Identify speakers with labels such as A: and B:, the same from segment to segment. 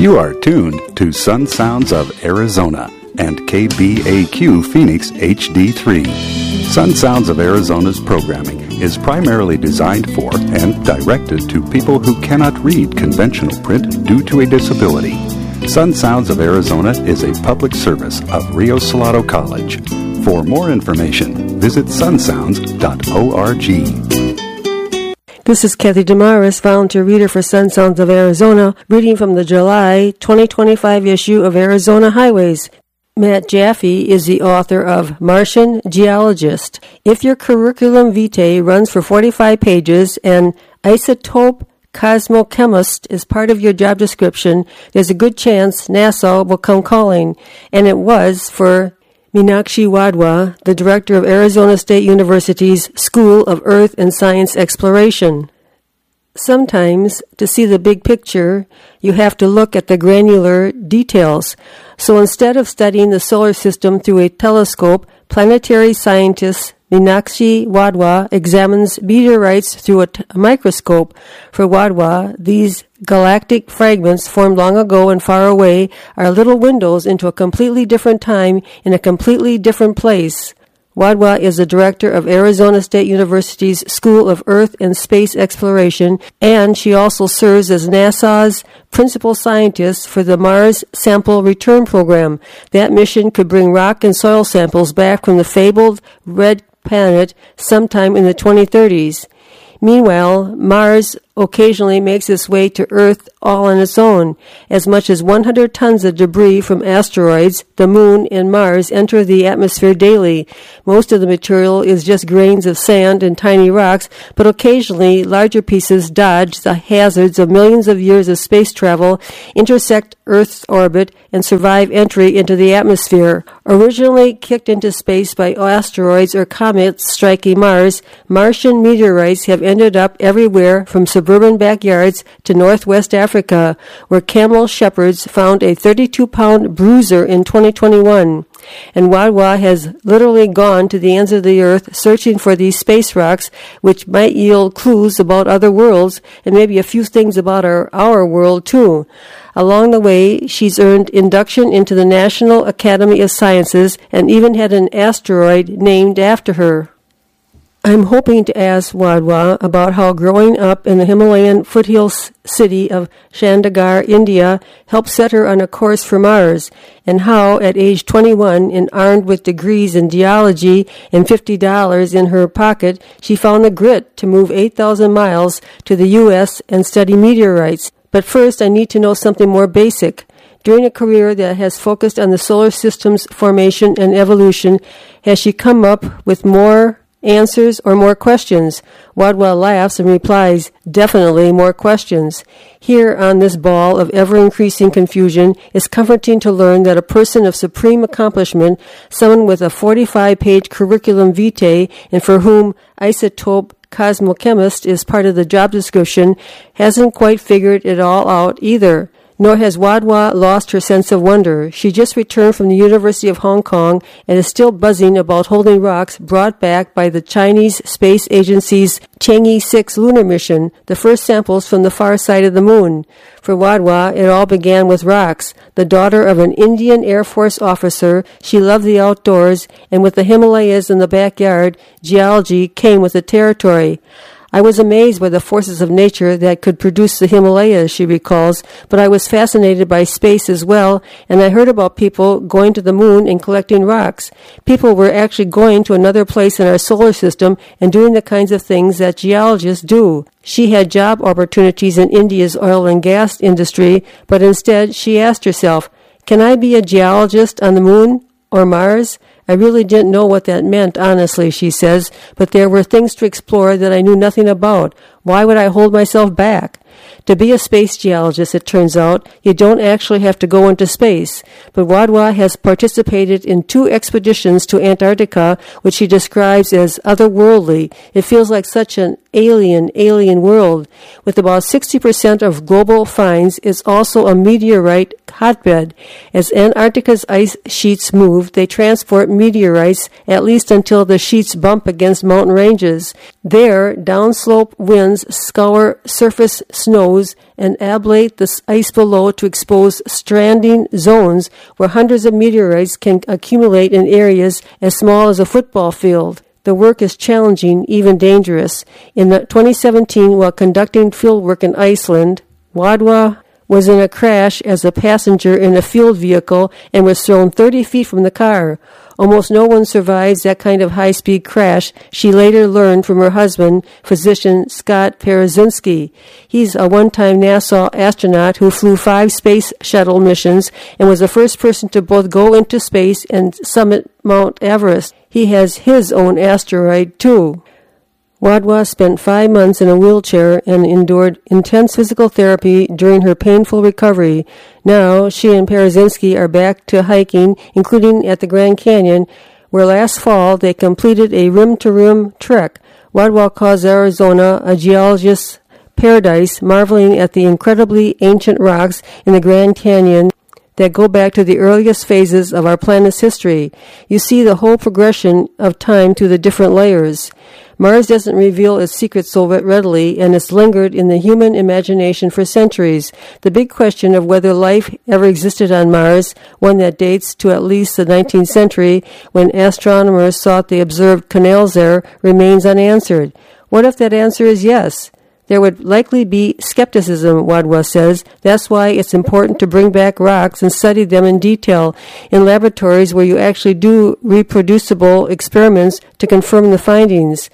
A: You are tuned to Sun Sounds of Arizona and KBAQ Phoenix HD3. Sun Sounds of Arizona's programming is primarily designed for and directed to people who cannot read conventional print due to a disability. Sun Sounds of Arizona is a public service of Rio Salado College. For more information, visit sunsounds.org.
B: This is Kathy Damaris, volunteer reader for Sun Sounds of Arizona, reading from the July 2025 issue of Arizona Highways. Matt Jaffe is the author of Martian Geologist. If your curriculum vitae runs for 45 pages and isotope cosmochemist is part of your job description, there's a good chance NASA will come calling. And it was for Meenakshi Wadhwa, the director of Arizona State University's School of Earth and Science Exploration. Sometimes, to see the big picture, you have to look at the granular details. So instead of studying the solar system through a telescope, planetary scientist Meenakshi Wadhwa examines meteorites through a microscope. For Wadhwa, these galactic fragments formed long ago and far away are little windows into a completely different time in a completely different place. Wadhwa is the director of Arizona State University's School of Earth and Space Exploration, and she also serves as NASA's principal scientist for the Mars Sample Return Program. That mission could bring rock and soil samples back from the fabled red planet sometime in the 2030s. Meanwhile, Mars occasionally makes its way to Earth all on its own. As much as 100 tons of debris from asteroids, the Moon, and Mars enter the atmosphere daily. Most of the material is just grains of sand and tiny rocks, but occasionally larger pieces dodge the hazards of millions of years of space travel, intersect Earth's orbit, and survive entry into the atmosphere. Originally kicked into space by asteroids or comets striking Mars, Martian meteorites have ended up everywhere from suburban backyards to northwest Africa, where camel shepherds found a 32-pound bruiser in 2021. And Wadhwa has literally gone to the ends of the earth searching for these space rocks, which might yield clues about other worlds and maybe a few things about our world too. Along the way, she's earned induction into the National Academy of Sciences and even had an asteroid named after her. I'm hoping to ask Wadhwa about how growing up in the Himalayan foothills city of Chandigarh, India, helped set her on a course for Mars, and how, at age 21 and armed with degrees in geology and $50 in her pocket, she found the grit to move 8,000 miles to the U.S. and study meteorites. But first, I need to know something more basic. During a career that has focused on the solar system's formation and evolution, has she come up with more answers or more questions? Wadhwa laughs and replies, definitely more questions. Here on this ball of ever-increasing confusion, it's comforting to learn that a person of supreme accomplishment, someone with a 45-page curriculum vitae and for whom isotope cosmochemist is part of the job description, hasn't quite figured it all out either. Nor has Wadhwa lost her sense of wonder. She just returned from the University of Hong Kong and is still buzzing about holding rocks brought back by the Chinese Space Agency's Chang'e 6 lunar mission, the first samples from the far side of the moon. For Wadhwa, it all began with rocks. The daughter of an Indian Air Force officer, she loved the outdoors, and with the Himalayas in the backyard, geology came with the territory. I was amazed by the forces of nature that could produce the Himalayas, she recalls, but I was fascinated by space as well, and I heard about people going to the moon and collecting rocks. People were actually going to another place in our solar system and doing the kinds of things that geologists do. She had job opportunities in India's oil and gas industry, but instead she asked herself, can I be a geologist on the moon or Mars? I really didn't know what that meant, honestly, she says, but there were things to explore that I knew nothing about. Why would I hold myself back? To be a space geologist, it turns out, you don't actually have to go into space. But Wadhwa has participated in 2 expeditions to Antarctica, which she describes as otherworldly. It feels like such an alien world. With about 60% of global finds, it's also a meteorite hotbed. As Antarctica's ice sheets move, they transport meteorites at least until the sheets bump against mountain ranges. There, downslope winds scour surface snows and ablate the ice below to expose stranding zones where hundreds of meteorites can accumulate in areas as small as a football field. The work is challenging, even dangerous. In 2017, while conducting fieldwork in Iceland, Wadwa was in a crash as a passenger in a field vehicle and was thrown 30 feet from the car. Almost no one survives that kind of high-speed crash, she later learned from her husband, physician Scott Parazynski. He's a one-time NASA astronaut who flew 5 space shuttle missions and was the first person to both go into space and summit Mount Everest. He has his own asteroid, too. Wadwa spent 5 months in a wheelchair and endured intense physical therapy during her painful recovery. Now, she and Parazynski are back to hiking, including at the Grand Canyon, where last fall they completed a rim-to-rim trek. Wadwa calls Arizona a geologist's paradise, marveling at the incredibly ancient rocks in the Grand Canyon that go back to the earliest phases of our planet's history. You see the whole progression of time through the different layers. Mars doesn't reveal its secrets so readily, and it's lingered in the human imagination for centuries. The big question of whether life ever existed on Mars, one that dates to at least the 19th century, when astronomers thought they observed canals there, remains unanswered. What if that answer is yes? There would likely be skepticism, Wadwa says. That's why it's important to bring back rocks and study them in detail in laboratories where you actually do reproducible experiments to confirm the findings.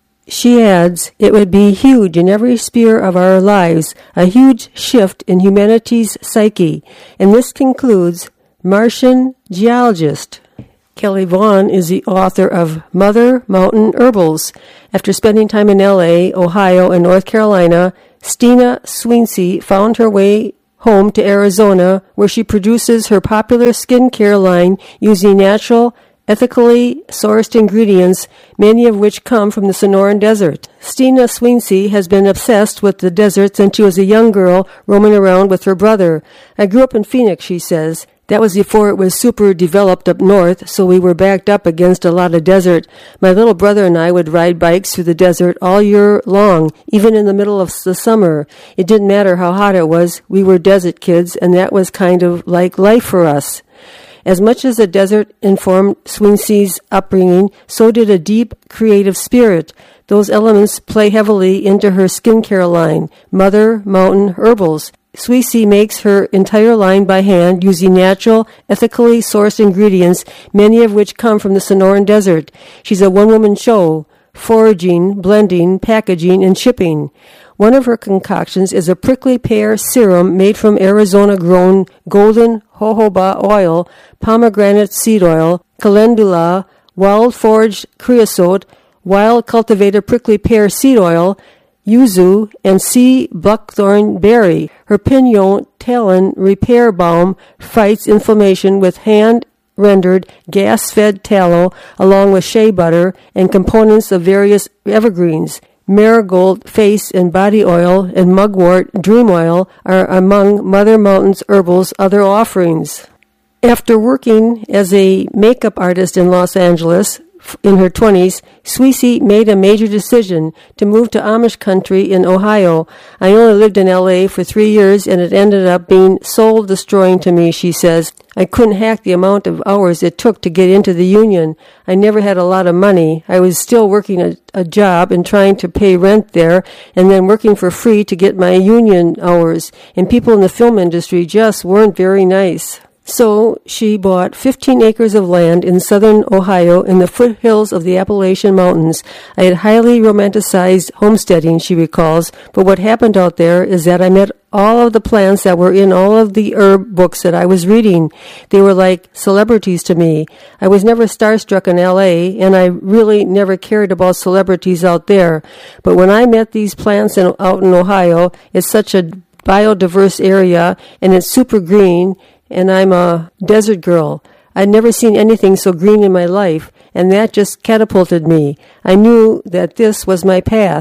B: She adds, it would be huge in every sphere of our lives, a huge shift in humanity's psyche. And this concludes Martian Geologist. Kelly Vaughn is the author of Mother Mountain Herbals. After spending time in L.A., Ohio, and North Carolina, Stina Sweeney found her way home to Arizona, where she produces her popular skincare line using natural, ethically sourced ingredients, many of which come from the Sonoran Desert. Stina Sweeney has been obsessed with the desert since she was a young girl roaming around with her brother. I grew up in Phoenix, she says. That was before it was super developed up north, so we were backed up against a lot of desert. My little brother and I would ride bikes through the desert all year long, even in the middle of the summer. It didn't matter how hot it was. We were desert kids, and that was kind of like life for us. As much as the desert informed Sweeney's upbringing, so did a deep creative spirit. Those elements play heavily into her skincare line, Mother Mountain Herbals. Sweeney makes her entire line by hand using natural, ethically sourced ingredients, many of which come from the Sonoran Desert. She's a one-woman show, foraging, blending, packaging, and shipping. One of her concoctions is a prickly pear serum made from Arizona-grown golden jojoba oil, pomegranate seed oil, calendula, wild-foraged creosote, wild-cultivated prickly pear seed oil, yuzu, and sea buckthorn berry. Her pignon talon repair balm fights inflammation with hand-rendered gas-fed tallow along with shea butter and components of various evergreens. Marigold face and body oil and mugwort dream oil are among Mother Mountain's Herbals' other offerings. After working as a makeup artist in Los Angeles in her 20s, Sweeney made a major decision to move to Amish country in Ohio. I only lived in L.A. for 3 years, and it ended up being soul-destroying to me, she says. I couldn't hack the amount of hours it took to get into the union. I never had a lot of money. I was still working a job and trying to pay rent there, and then working for free to get my union hours. And people in the film industry just weren't very nice. So she bought 15 acres of land in southern Ohio in the foothills of the Appalachian Mountains. I had highly romanticized homesteading, she recalls, but what happened out there is that I met all of the plants that were in all of the herb books that I was reading. They were like celebrities to me. I was never starstruck in L.A., and I really never cared about celebrities out there. But when I met these plants out in Ohio, it's such a biodiverse area, and it's super green, and I'm a desert girl. I'd never seen anything so green in my life, and that just catapulted me. I knew that this was my path.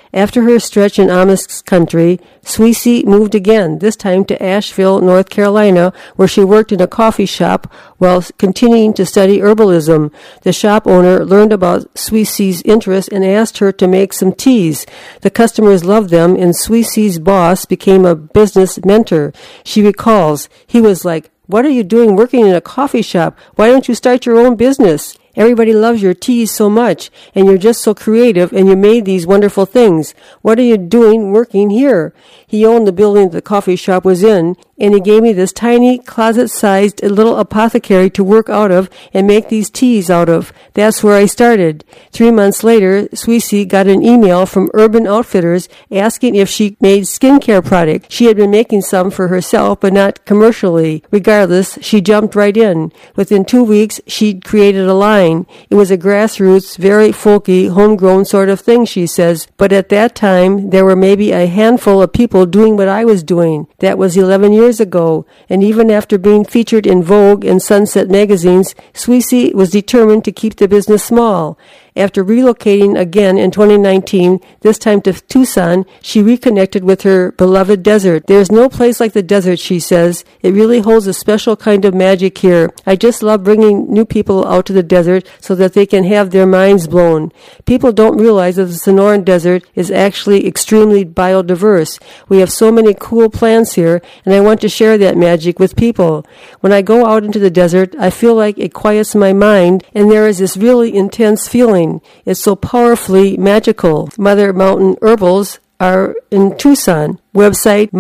B: After her stretch in Amish country, Sweecy moved again, this time to Asheville, North Carolina, where she worked in a coffee shop while continuing to study herbalism. The shop owner learned about Sweecy's interest and asked her to make some teas. The customers loved them, and Sweecy's boss became a business mentor. She recalls, he was like, "What are you doing working in a coffee shop? Why don't you start your own business? Everybody loves your teas so much, and you're just so creative, and you made these wonderful things. What are you doing working here?" He owned the building the coffee shop was in, and he gave me this tiny, closet-sized little apothecary to work out of and make these teas out of. That's where I started. 3 months later, Sweecy got an email from Urban Outfitters asking if she made skincare products. She had been making some for herself, but not commercially. Regardless, she jumped right in. Within 2 weeks, she'd created a line. It was a grassroots, very folky, homegrown sort of thing, she says, but at that time, there were maybe a handful of people doing what I was doing. That was 11 years ago, and even after being featured in Vogue and Sunset magazines, Sweecy was determined to keep the business small. After relocating again in 2019, this time to Tucson, she reconnected with her beloved desert. There's no place like the desert, she says. It really holds a special kind of magic here. I just love bringing new people out to the desert so that they can have their minds blown. People don't realize that the Sonoran Desert is actually extremely biodiverse. We have so many cool plants here, and I want to share that magic with people. When I go out into the desert, I feel like it quiets my mind, and there is this really intense feeling. It's so powerfully magical. Mother Mountain Herbals are in Tucson. Website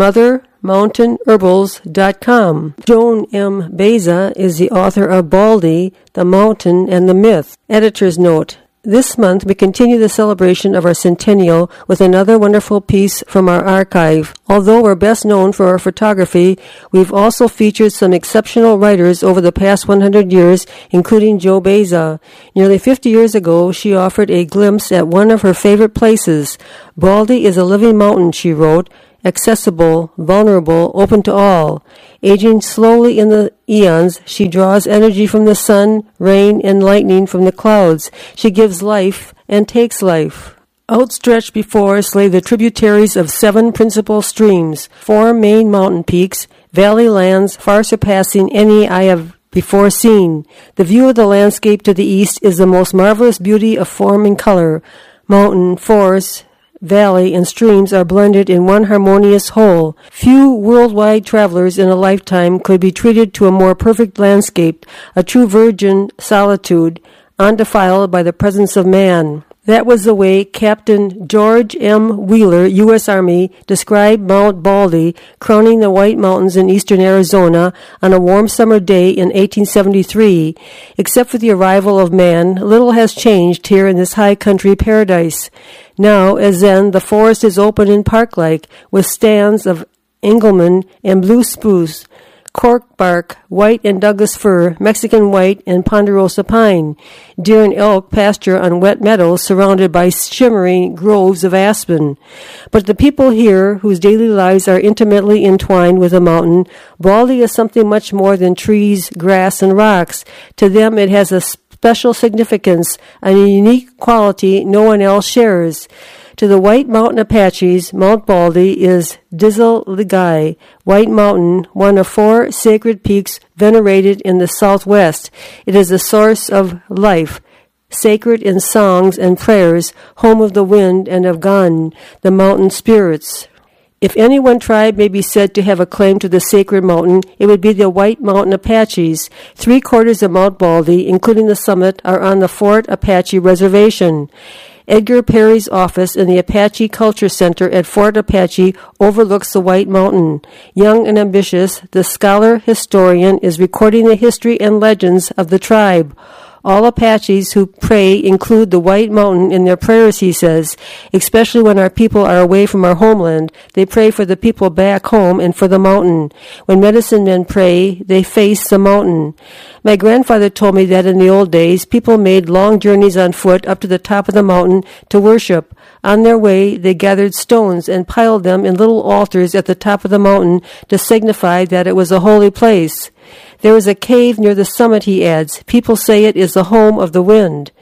B: mothermountainherbals.com. Joan M. Beza is the author of Baldy, The Mountain and the Myth. Editor's note. This month, we continue the celebration of our centennial with another wonderful piece from our archive. Although we're best known for our photography, we've also featured some exceptional writers over the past 100 years, including Jo Beza. Nearly 50 years ago, she offered a glimpse at one of her favorite places. Baldy is a living mountain, she wrote, accessible, vulnerable, open to all. Aging slowly in the eons, she draws energy from the sun, rain, and lightning from the clouds. She gives life and takes life. Outstretched before us lay the tributaries of 7 principal streams, 4 main mountain peaks, valley lands far surpassing any I have before seen. The view of the landscape to the east is the most marvelous beauty of form and color. Mountain, forest, valley, and streams are blended in one harmonious whole. Few worldwide travelers in a lifetime could be treated to a more perfect landscape, a true virgin solitude, undefiled by the presence of man. That was the way Captain George M. Wheeler, U.S. Army, described Mount Baldy, crowning the White Mountains in eastern Arizona on a warm summer day in 1873. Except for the arrival of man, little has changed here in this high country paradise. Now, as then, the forest is open and park-like, with stands of Engelmann and blue spruce, cork bark, white and Douglas fir, Mexican white, and ponderosa pine. Deer and elk pasture on wet meadows surrounded by shimmering groves of aspen. But the people here, whose daily lives are intimately entwined with the mountain, Baldy is something much more than trees, grass, and rocks. To them it has a special significance, a unique quality no one else shares. To the White Mountain Apaches, Mount Baldy is Dizzle Ligai, White Mountain, one of 4 sacred peaks venerated in the Southwest. It is the source of life, sacred in songs and prayers, home of the wind and of Gan, the mountain spirits. If any one tribe may be said to have a claim to the sacred mountain, it would be the White Mountain Apaches. 3/4 of Mount Baldy, including the summit, are on the Fort Apache Reservation. Edgar Perry's office in the Apache Culture Center at Fort Apache overlooks the White Mountain. Young and ambitious, the scholar-historian is recording the history and legends of the tribe. All Apaches who pray include the White Mountain in their prayers, he says, especially when our people are away from our homeland. They pray for the people back home and for the mountain. When medicine men pray, they face the mountain. My grandfather told me that in the old days, people made long journeys on foot up to the top of the mountain to worship. On their way, they gathered stones and piled them in little altars at the top of the mountain to signify that it was a holy place. There is a cave near the summit, he adds. People say it is the home of the wind.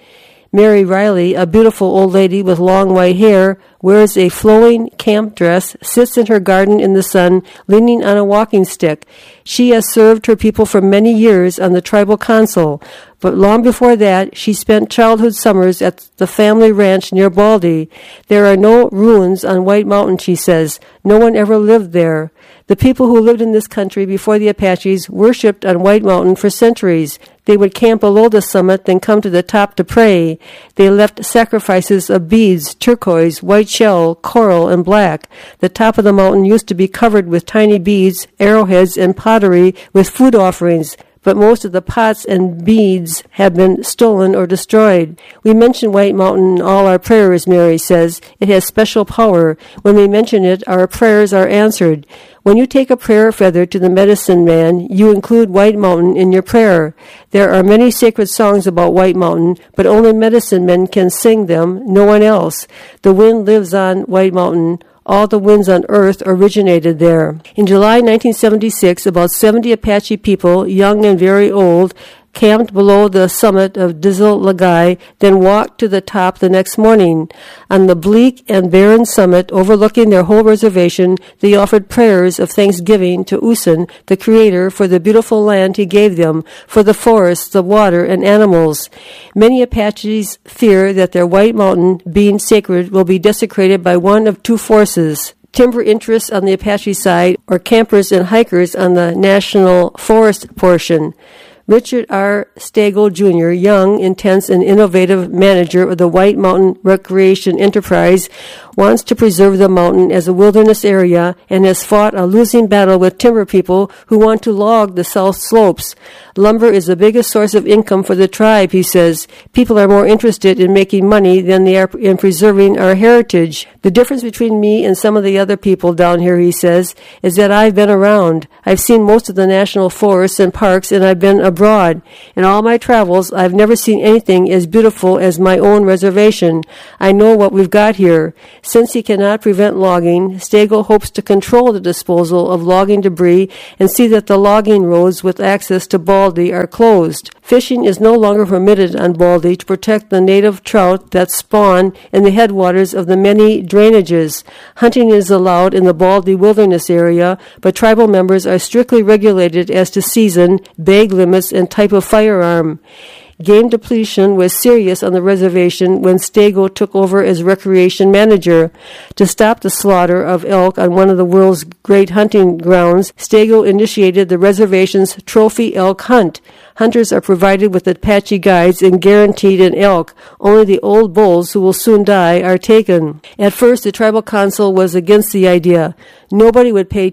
B: Mary Riley, a beautiful old lady with long white hair, wears a flowing camp dress, sits in her garden in the sun, leaning on a walking stick. She has served her people for many years on the tribal council, but long before that, she spent childhood summers at the family ranch near Baldy. There are no ruins on White Mountain, she says. No one ever lived there. The people who lived in this country before the Apaches worshipped on White Mountain for centuries. They would camp below the summit, then come to the top to pray. They left sacrifices of beads, turquoise, white shell, coral, and black. The top of the mountain used to be covered with tiny beads, arrowheads, and pottery with food offerings, but most of the pots and beads have been stolen or destroyed. We mention White Mountain in all our prayers, Mary says. It has special power. When we mention it, our prayers are answered. When you take a prayer feather to the medicine man, you include White Mountain in your prayer. There are many sacred songs about White Mountain, but only medicine men can sing them, no one else. The wind lives on White Mountain. All the winds on earth originated there. In July 1976, about 70 Apache people, young and very old, camped below the summit of Dizel Lagai, then walked to the top the next morning. On the bleak and barren summit overlooking their whole reservation, they offered prayers of thanksgiving to Usan, the Creator, for the beautiful land he gave them, for the forests, the water, and animals. Many Apaches fear that their White Mountain, being sacred, will be desecrated by one of two forces: timber interests on the Apache side, or campers and hikers on the national forest portion. Richard R. Stagel, Jr., young, intense, and innovative manager of the White Mountain Recreation Enterprise, wants to preserve the mountain as a wilderness area and has fought a losing battle with timber people who want to log the south slopes. Lumber is the biggest source of income for the tribe, he says. People are more interested in making money than they are in preserving our heritage. The difference between me and some of the other people down here, he says, is that I've been around. I've seen most of the national forests and parks, and I've been abroad. In all my travels, I've never seen anything as beautiful as my own reservation. I know what we've got here. Since he cannot prevent logging, Stagel hopes to control the disposal of logging debris and see that the logging roads with access to Baldy are closed. Fishing is no longer permitted on Baldy to protect the native trout that spawn in the headwaters of the many drainages. Hunting is allowed in the Baldy Wilderness area, but tribal members are strictly regulated as to season, bag limits, and type of firearm. Game depletion was serious on the reservation when Stagel took over as recreation manager. To stop the slaughter of elk on one of the world's great hunting grounds, Stagel initiated the reservation's trophy elk hunt. Hunters are provided with Apache guides and guaranteed an elk. Only the old bulls, who will soon die, are taken. At first, the tribal council was against the idea. Nobody would pay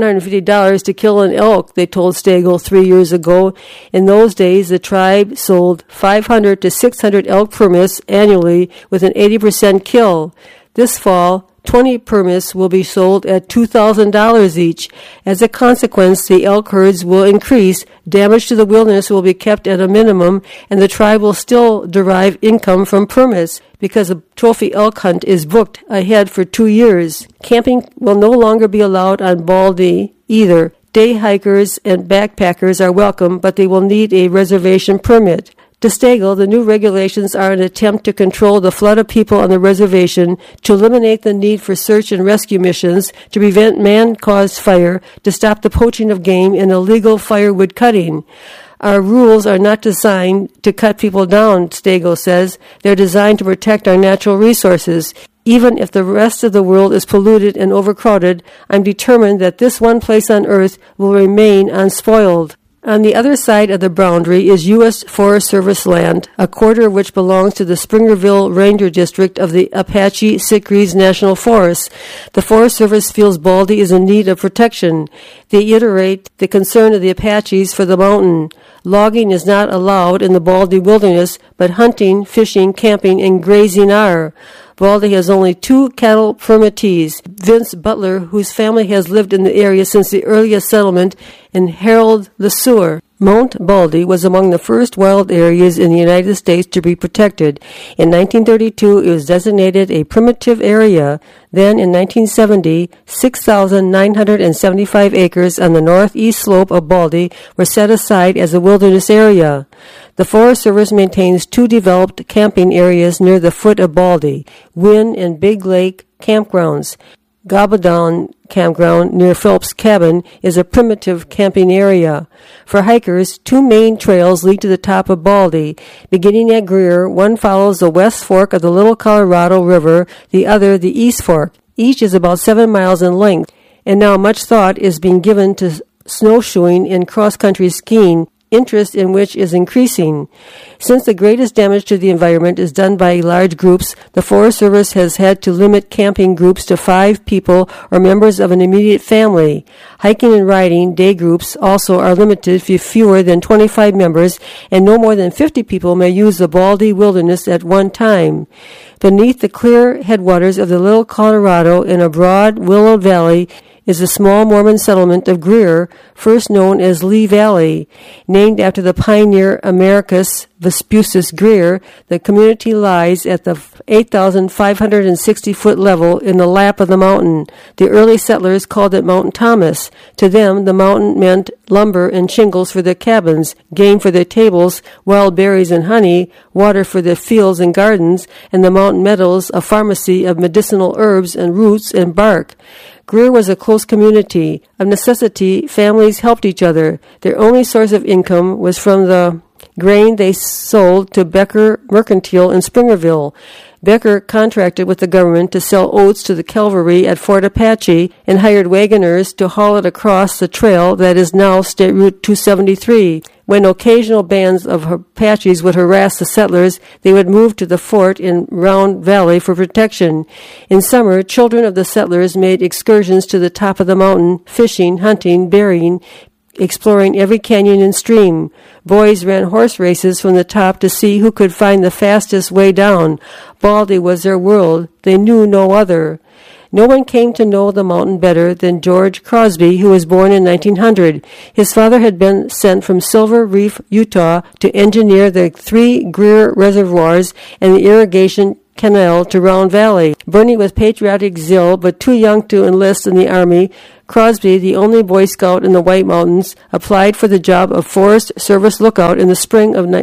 B: $750 to kill an elk, they told Stagel 3 years ago. In those days, the tribe sold 500 to 600 elk permits annually with an 80% kill. This fall, 20 permits will be sold at $2,000 each. As a consequence, the elk herds will increase, damage to the wilderness will be kept at a minimum, and the tribe will still derive income from permits because a trophy elk hunt is booked ahead for 2 years. Camping will no longer be allowed on Baldy either. Day hikers and backpackers are welcome, but they will need a reservation permit. To Stagel, the new regulations are an attempt to control the flood of people on the reservation, to eliminate the need for search and rescue missions, to prevent man-caused fire, to stop the poaching of game and illegal firewood cutting. Our rules are not designed to cut people down, Stagel says. They're designed to protect our natural resources. Even if the rest of the world is polluted and overcrowded, I'm determined that this one place on earth will remain unspoiled. On the other side of the boundary is U.S. Forest Service land, a quarter of which belongs to the Springerville Ranger District of the Apache Sitgreaves National Forest. The Forest Service feels Baldy is in need of protection. They iterate the concern of the Apaches for the mountain. Logging is not allowed in the Baldy Wilderness, but hunting, fishing, camping, and grazing are. Baldy has only 2 cattle permittees. Vince Butler, whose family has lived in the area since the earliest settlement, and Harold LeSueur. Mount Baldy was among the first wild areas in the United States to be protected. In 1932, it was designated a primitive area. Then, in 1970, 6,975 acres on the northeast slope of Baldy were set aside as a wilderness area. The Forest Service maintains two developed camping areas near the foot of Baldy, Wynn and Big Lake campgrounds. Gobbledown Campground near Phelps Cabin is a primitive camping area. For hikers, two main trails lead to the top of Baldy. Beginning at Greer, one follows the west fork of the Little Colorado River, the other the east fork. Each is about 7 miles in length, and now much thought is being given to snowshoeing and cross-country skiing, interest in which is increasing. Since the greatest damage to the environment is done by large groups, the Forest Service has had to limit camping groups to 5 people or members of an immediate family. Hiking and riding day groups also are limited to fewer than 25 members, and no more than 50 people may use the Baldy Wilderness at one time. Beneath the clear headwaters of the Little Colorado in a broad, willowed valley is the small Mormon settlement of Greer, first known as Lee Valley. Named after the pioneer Americus Vespucius Greer, the community lies at the 8,560-foot level in the lap of the mountain. The early settlers called it Mountain Thomas. To them, the mountain meant lumber and shingles for their cabins, game for their tables, wild berries and honey, water for their fields and gardens, and the mountain meadows a pharmacy of medicinal herbs and roots and bark. Greer was a close community. Of necessity, families helped each other. Their only source of income was from the grain they sold to Becker Mercantile in Springerville. Becker contracted with the government to sell oats to the cavalry at Fort Apache and hired wagoners to haul it across the trail that is now State Route 273. When occasional bands of Apaches would harass the settlers, they would move to the fort in Round Valley for protection. In summer, children of the settlers made excursions to the top of the mountain, fishing, hunting, berrying, exploring every canyon and stream. Boys ran horse races from the top to see who could find the fastest way down. Baldy was their world. They knew no other. No one came to know the mountain better than George Crosby, who was born in 1900. His father had been sent from Silver Reef, Utah, to engineer the 3 Greer reservoirs and the irrigation canal to Round Valley. Burning with patriotic zeal, but too young to enlist in the Army, Crosby, the only Boy Scout in the White Mountains, applied for the job of Forest Service lookout in the spring of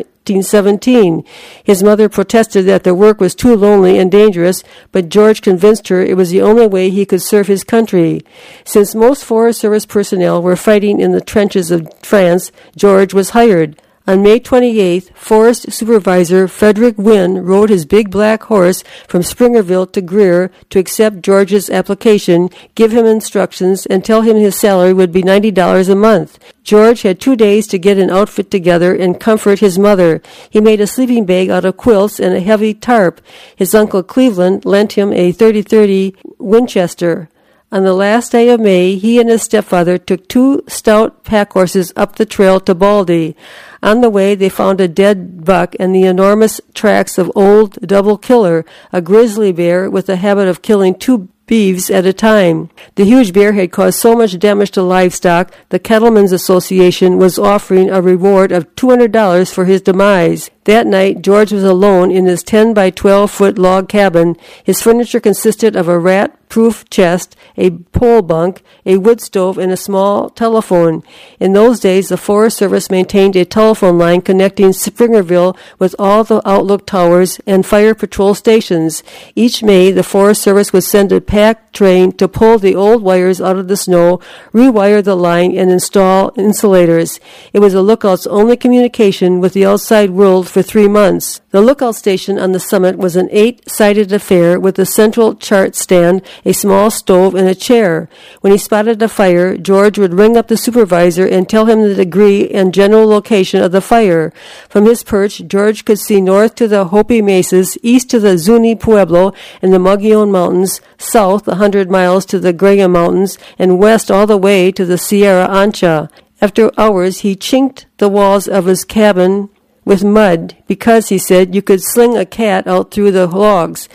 B: 1917. His mother protested that the work was too lonely and dangerous, but George convinced her it was the only way he could serve his country. Since most Forest Service personnel were fighting in the trenches of France, George was hired. On May 28th, Forest Supervisor Frederick Wynn rode his big black horse from Springerville to Greer to accept George's application, give him instructions, and tell him his salary would be $90 a month. George had 2 days to get an outfit together and comfort his mother. He made a sleeping bag out of quilts and a heavy tarp. His uncle Cleveland lent him a .30-30 Winchester. On the last day of May, he and his stepfather took 2 stout pack horses up the trail to Baldy. On the way, they found a dead buck and the enormous tracks of Old Double Killer, a grizzly bear with the habit of killing 2 beeves at a time. The huge bear had caused so much damage to livestock, the Cattlemen's Association was offering a reward of $200 for his demise. That night, George was alone in his 10 by 12-foot log cabin. His furniture consisted of a rat-proof chest, a pole bunk, a wood stove, and a small telephone. In those days, the Forest Service maintained a telephone line connecting Springerville with all the outlook towers and fire patrol stations. Each May, the Forest Service would send a pack train to pull the old wires out of the snow, rewire the line, and install insulators. It was a lookout's only communication with the outside world for 3 months. The lookout station on the summit was an 8-sided affair with a central chart stand, a small stove, and a chair. When he spotted a fire, George would ring up the supervisor and tell him the degree and general location of the fire. From his perch, George could see north to the Hopi Mesas, east to the Zuni Pueblo and the Mogollon Mountains, south 100 miles to the Graham Mountains, and west all the way to the Sierra Ancha. After hours, he chinked the walls of his cabin with mud because, he said, you could sling a cat out through the logs.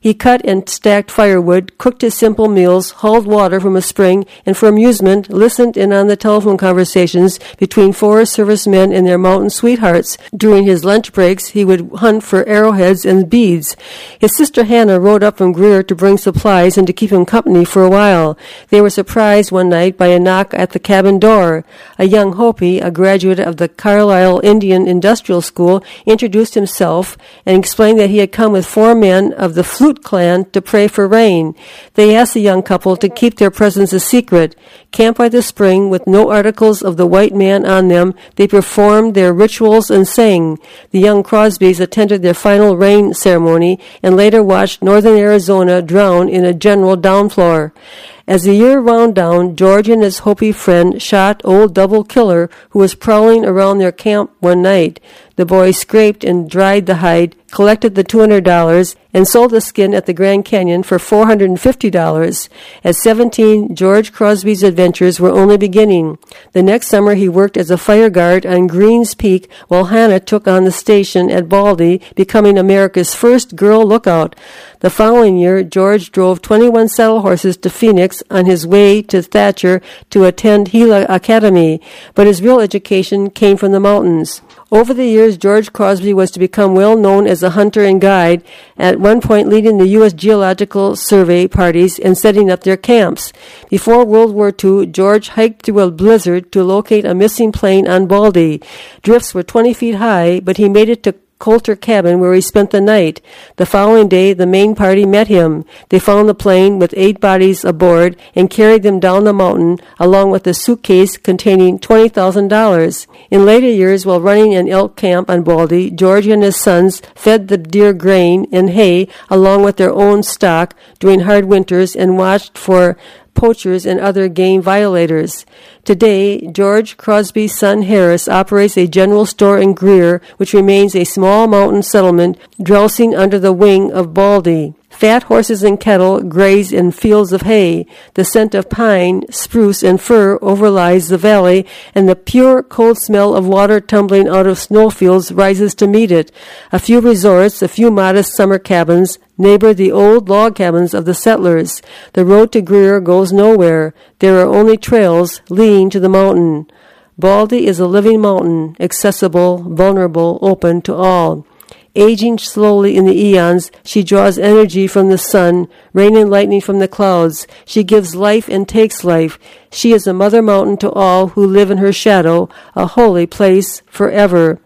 B: He cut and stacked firewood, cooked his simple meals, hauled water from a spring, and for amusement listened in on the telephone conversations between Forest Service men and their mountain sweethearts. During his lunch breaks, he would hunt for arrowheads and beads. His sister Hannah rode up from Greer to bring supplies and to keep him company for a while. They were surprised one night by a knock at the cabin door. A young Hopi, a graduate of the Carlisle Indian Industrial School, introduced himself and explained that he had come with 4 men of the Flute clan to pray for rain. They asked the young couple to keep their presence a secret. Camped by the spring with no articles of the white man on them, they performed their rituals and sang. The young Crosbys attended their final rain ceremony and later watched northern Arizona drown in a general downpour. As the year wound down, George and his Hopi friend shot old Double Killer, who was prowling around their camp one night. The boys scraped and dried the hide, collected the $200, and sold the skin at the Grand Canyon for $450. At 17, George Crosby's adventures were only beginning. The next summer, he worked as a fire guard on Greens Peak, while Hannah took on the station at Baldy, becoming America's first girl lookout. The following year, George drove 21 saddle horses to Phoenix on his way to Thatcher to attend Gila Academy, but his real education came from the mountains. Over the years, George Crosby was to become well known as a hunter and guide, at one point leading the U.S. Geological Survey parties and setting up their camps. Before World War II, George hiked through a blizzard to locate a missing plane on Baldy. Drifts were 20 feet high, but he made it to Coulter cabin where he spent the night. The following day, the main party met him. They found the plane with 8 bodies aboard and carried them down the mountain along with a suitcase containing $20,000. In later years, while running an elk camp on Baldy, George and his sons fed the deer grain and hay along with their own stock during hard winters and watched for poachers and other game violators. Today, George Crosby's son Harris operates a general store in Greer, which remains a small mountain settlement drowsing under the wing of Baldy. Fat horses and cattle graze in fields of hay. The scent of pine, spruce, and fir overlies the valley, and the pure, cold smell of water tumbling out of snowfields rises to meet it. A few resorts, a few modest summer cabins, neighbor the old log cabins of the settlers. The road to Greer goes nowhere. There are only trails leading to the mountain. Baldy is a living mountain, accessible, vulnerable, open to all. Aging slowly in the eons, she draws energy from the sun, rain and lightning from the clouds. She gives life and takes life. She is a mother mountain to all who live in her shadow, a holy place forever.